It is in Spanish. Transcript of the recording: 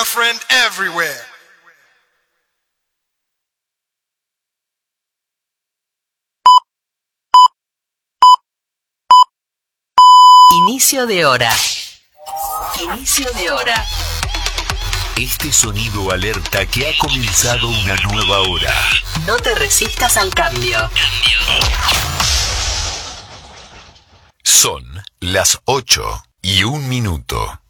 Friend everywhere. Inicio de hora. Inicio de hora. Este sonido alerta que ha comenzado una nueva hora. No te resistas al cambio. Son las 8:01.